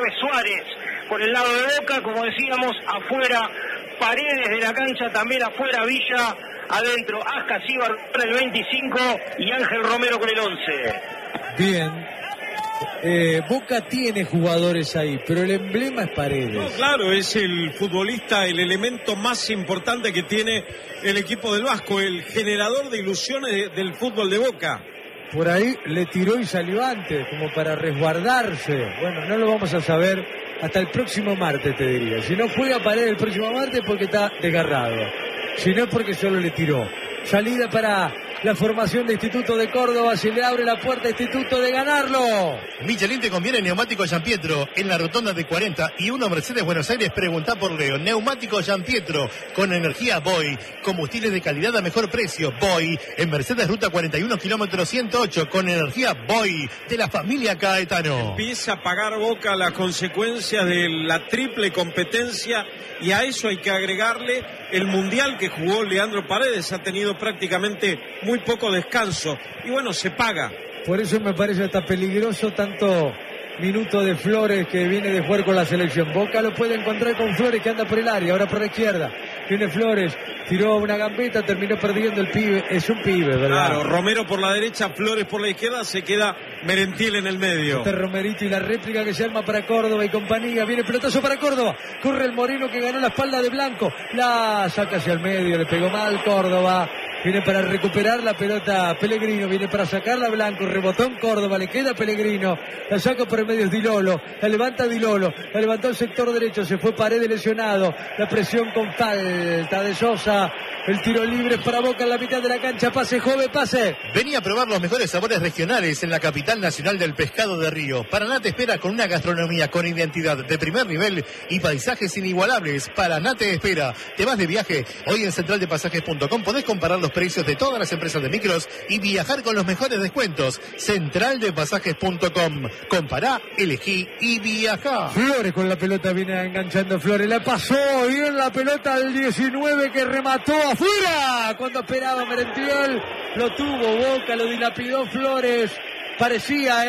Suárez por el lado de Boca, como decíamos, afuera Paredes de la cancha, también afuera Villa, adentro Ascasíbar con el 25 y Ángel Romero con el 11. Bien. Boca tiene jugadores ahí, pero el emblema es Paredes. No, claro, es el futbolista, el elemento más importante que tiene el equipo del Vasco, el generador de ilusiones del fútbol de Boca. Por ahí le tiró y salió antes, como para resguardarse. Bueno, no lo vamos a saber hasta el próximo martes, te diría. Si no juega Paredes el próximo martes, porque está desgarrado. Si no, es porque solo le tiró. Salida para la formación de Instituto de Córdoba. Se le abre la puerta a Instituto de ganarlo. Michelin te conviene neumático Gianpietro en la rotonda de 40 y 1 Mercedes Buenos Aires. Preguntá por Leo. Neumático Gianpietro con energía Boy. Combustibles de calidad a mejor precio. Boy en Mercedes Ruta 41 kilómetros 108 con energía Boy de la familia Caetano. Empieza a pagar Boca las consecuencias de la triple competencia y a eso hay que agregarle el mundial que jugó Leandro Paredes. Ha tenido prácticamente muy poco descanso y bueno, se paga. Por eso me parece hasta peligroso tanto minuto de Flores que viene de jugar con la selección. Boca lo puede encontrar con Flores que anda por el área, ahora por la izquierda. Viene Flores, tiró una gambeta, terminó perdiendo el pibe. Es un pibe, ¿verdad? Claro, Romero por la derecha, Flores por la izquierda, se queda Merentiel en el medio. Este Romerito y la réplica que se arma para Córdoba y compañía. Viene pelotazo para Córdoba. Corre el Moreno que ganó la espalda de Blanco. La saca hacia el medio, le pegó mal Córdoba. Viene para recuperar la pelota Pellegrino, viene para sacarla Blanco, rebotó en Córdoba, le queda Pellegrino, la saca por el medio es Dilolo, la levanta Dilolo, la levantó el sector derecho, se fue Paredes lesionado, la presión con falta de Sosa, el tiro libre para Boca en la mitad de la cancha, pase joven, pase. Vení a probar los mejores sabores regionales en la capital nacional del pescado de Río. Paraná te espera con una gastronomía con identidad de primer nivel y paisajes inigualables. Paraná te espera. Te vas de viaje, hoy en centraldepasajes.com podés comparar los precios de todas las empresas de micros y viajar con los mejores descuentos. Centraldepasajes.com. Compará, elegí y viajá. Flores con la pelota, viene enganchando Flores, la pasó bien la pelota al 19 que remató afuera cuando esperaba Merentiel, lo tuvo Boca, lo dilapidó Flores, parecía,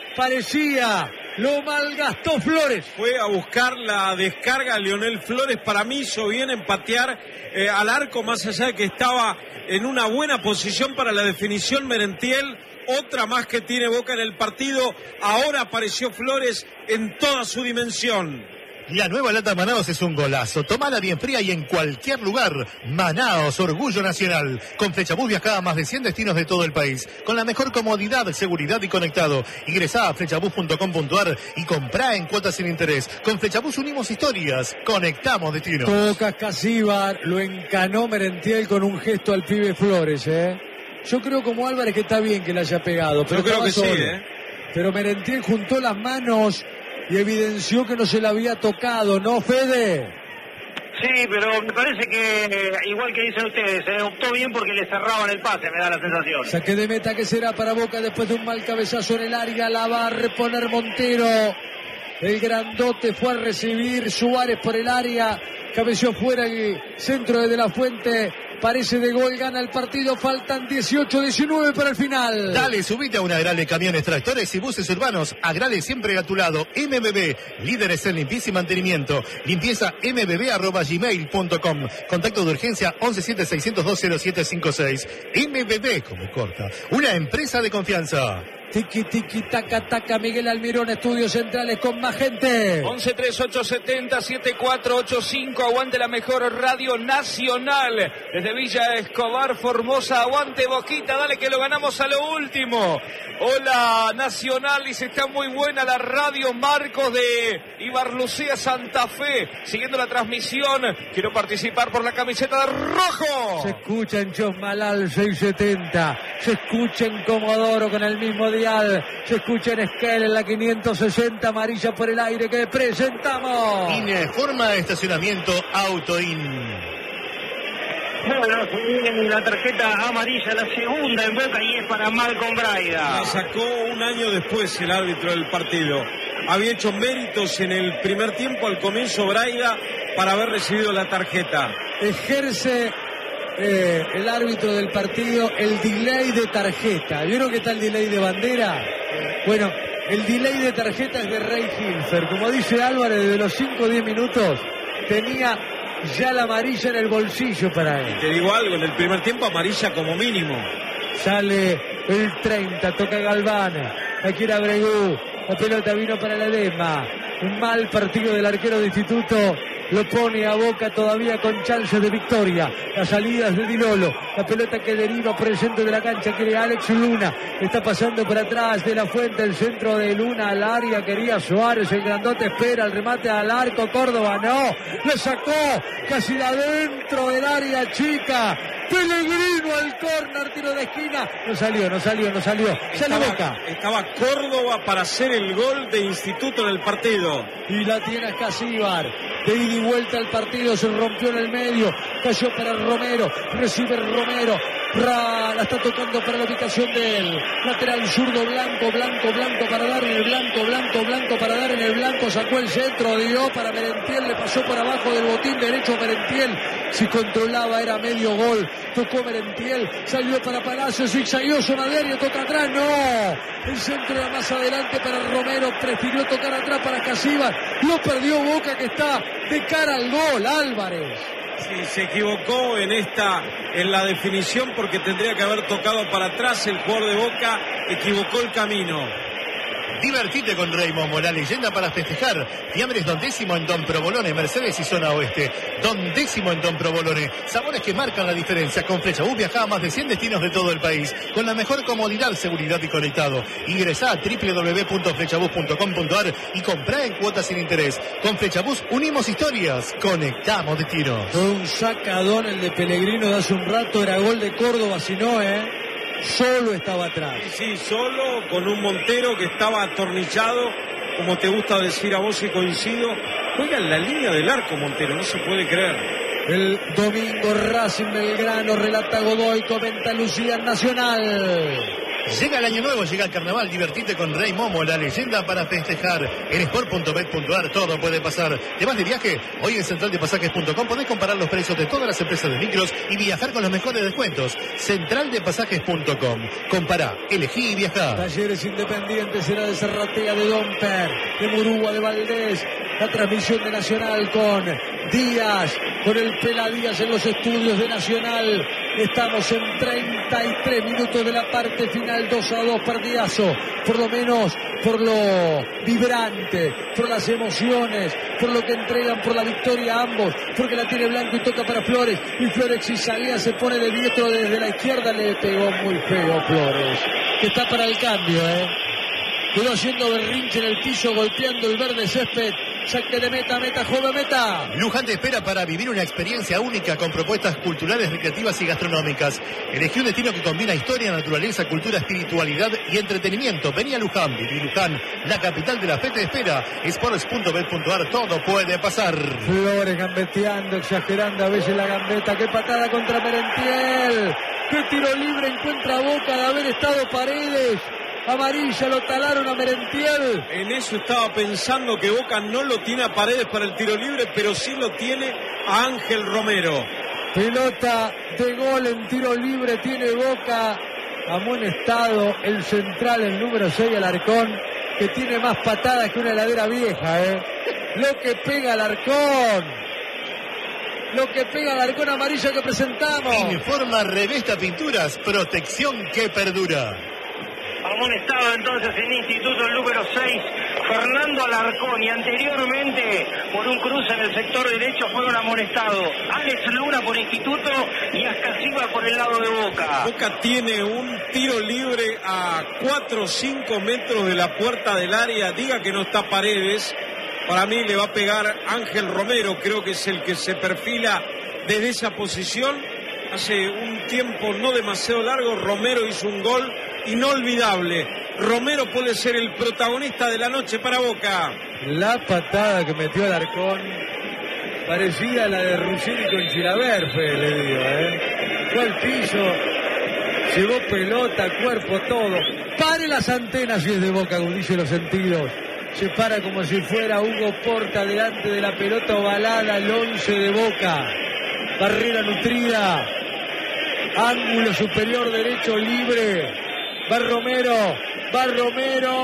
lo malgastó Flores. Fue a buscar la descarga Lionel Flores. Para mí hizo bien en patear al arco, más allá de que estaba en una buena posición para la definición Merentiel. Otra más que tiene Boca en el partido. Ahora apareció Flores en toda su dimensión. La nueva lata Manaos es un golazo. Tomala bien fría y en cualquier lugar. Manaos, orgullo nacional. Con Flechabús viajá a más de 100 destinos de todo el país. Con la mejor comodidad, seguridad y conectado. Ingresá a flechabús.com.ar y comprá en cuotas sin interés. Con Flechabús unimos historias. Conectamos destinos. Toca Ascasíbar, lo encanó Merentiel con un gesto al pibe Flores, Yo creo como Álvarez que está bien que le haya pegado. Pero yo creo que solo. sí, Pero Merentiel juntó las manos y evidenció que no se le había tocado, ¿no, Fede? Sí, pero me parece que, igual que dicen ustedes, optó bien porque le cerraban el pase, me da la sensación. Saque de meta que será para Boca después de un mal cabezazo en el área, la va a reponer Montero. El grandote fue a recibir Suárez por el área, cabeció fuera el centro de la Fuente. Parece de gol, gana el partido, faltan 18-19 para el final. Dale, subite a una Agrale Camiones, Tractores y Buses Urbanos. Agrale siempre a tu lado. MBB, líderes en limpieza y mantenimiento. Limpieza mbb@gmail.com. Contacto de urgencia 117-602-0756. MBB, como corta. Una empresa de confianza. Tiki, tiki, taca, taca, Miguel Almirón, estudios centrales con más gente. 113870-7485, aguante la mejor radio nacional. Desde Villa Escobar, Formosa, aguante Boquita, dale que lo ganamos a lo último. Hola Nacional, dice, está muy buena la radio. Marcos de Ibarlucea, Santa Fe, siguiendo la transmisión. Quiero participar por la camiseta de rojo. Se escucha en Chosmalal 670, se escucha en Comodoro con el mismo dial, se escucha en Esquel en la 560, amarilla por el aire que presentamos. INE, forma de estacionamiento Autoin. Bueno, en la tarjeta amarilla, la segunda en Boca, y es para Malcolm Braida. La sacó un año después el árbitro del partido. Había hecho méritos en el primer tiempo, al comienzo Braida, para haber recibido la tarjeta. Ejerce el árbitro del partido el delay de tarjeta. ¿Vieron qué tal el delay de bandera? Bueno, El delay de tarjeta es de Rey Hilfer. Como dice Álvarez, desde los 5 o 10 minutos tenía ya la amarilla en el bolsillo para él. Te digo algo, en el primer tiempo amarilla como mínimo. Sale el 30, toca Galván. Aquí era Bregú. La pelota vino para la Edesma. Un mal partido del arquero de Instituto. Lo pone a Boca todavía con chances de victoria. Las salidas de Di Lolo. La pelota que deriva por el centro de la cancha. Quiere Alex Luna. Está pasando por atrás de la Fuente. El centro de Luna al área. Quería Suárez. El grandote espera el remate al arco. Córdoba no. Lo sacó casi de adentro del área chica. Pellegrino al córner. Tiro de esquina. No salió. Sale Boca. Estaba Córdoba para hacer el gol de Instituto en el partido. Y la tiene Casíbar. De ida y vuelta el partido, se rompió en el medio, cayó para Romero, recibe Romero, la está tocando para la ubicación del lateral zurdo, blanco para dar en el blanco para dar en el blanco, sacó el centro, dio para Merentiel, le pasó por abajo del botín derecho a Merentiel, si controlaba era medio gol, tocó Merentiel, salió para Palacios, zigzagueó zona de área, toca atrás, no, el centro era más adelante para Romero, prefirió tocar atrás para Casíbar, lo perdió Boca que está de cara al gol, Álvarez. Sí, se equivocó en la definición porque tendría que haber tocado para atrás el jugador de Boca, equivocó el camino. Divertite con Rey Momo, la leyenda para festejar. Fiambres Don Décimo en Don Provolone, Mercedes y Zona Oeste. Don Décimo en Don Provolone. Sabores que marcan la diferencia. Con Flechabús viaja a más de 100 destinos de todo el país. Con la mejor comodidad, seguridad y conectado. Ingresá a www.flechabús.com.ar y comprá en cuotas sin interés. Con Flechabús unimos historias, conectamos destinos. Un sacadón el de Pellegrino de hace un rato, era gol de Córdoba, si no, solo estaba atrás. Sí, solo con un Montero que estaba atornillado, como te gusta decir a vos y coincido. Juega en la línea del arco Montero, no se puede creer. El domingo Racing Belgrano, relata Godoy, comenta Lucía Nacional. Llega el año nuevo, llega el carnaval, divertite con Rey Momo, la leyenda para festejar. En sport.bet.ar todo puede pasar. ¿Te vas de viaje? Hoy en centraldepasajes.com podés comparar los precios de todas las empresas de micros y viajar con los mejores descuentos. Centraldepasajes.com. Compará, elegí y viajá. Talleres Independientes, será de Serratea, de Domper, de Murúa, de Valdés. La transmisión de Nacional con Díaz, con el Pela Díaz en los estudios de Nacional. Estamos en 33 minutos de la parte final, 2-2, partidazo. Por lo menos por lo vibrante, por las emociones, por lo que entregan, por la victoria ambos, porque la tiene Blanco y toca para Flores. Y Flores Cizaguea se pone de diestro desde la izquierda, le pegó muy feo Flores, que está para el cambio, Quedó haciendo berrinche en el piso, golpeando el verde césped. Saque de meta, joven, meta. Luján te espera para vivir una experiencia única con propuestas culturales, recreativas y gastronómicas. Elegí un destino que combina historia, naturaleza, cultura, espiritualidad y entretenimiento. Vení a Luján, viví Luján, la capital de la fe te espera. Sports.bet.ar, todo puede pasar. Flores gambeteando, exagerando a veces la gambeta. Qué patada contra Merentiel. Qué tiro libre encuentra Boca de haber estado Paredes. Amarilla, lo talaron a Merentiel. En eso estaba pensando, que Boca no lo tiene a Paredes para el tiro libre, pero sí lo tiene a Ángel Romero. Pelota de gol en tiro libre tiene Boca. Amonestado el central, el número 6, Alarcón, que tiene más patadas que una heladera vieja, Lo que pega Alarcón. Lo que pega Alarcón, amarilla que presentamos. Informa Revesta Pinturas, protección que perdura. Amonestado entonces en Instituto el número 6, Fernando Alarcón, y anteriormente por un cruce en el sector derecho fueron amonestados Alex Luna por Instituto y Ascasíbar por el lado de Boca. Boca tiene un tiro libre a 4 o 5 metros de la puerta del área. Diga que no está Paredes, para mí le va a pegar Ángel Romero, creo que es el que se perfila desde esa posición. Hace un tiempo no demasiado largo Romero hizo un gol inolvidable. Romero puede ser el protagonista de la noche para Boca. La patada que metió Alarcón parecía a la de Ruggeri con Chilaverfe, le digo, Fue al piso, llevó pelota, cuerpo, todo. Pare las antenas si es de Boca, Gudillo, los sentidos. Se para como si fuera Hugo Porta delante de la pelota ovalada, el 11 de Boca. Barrera nutrida, ángulo superior derecho libre. Va Romero.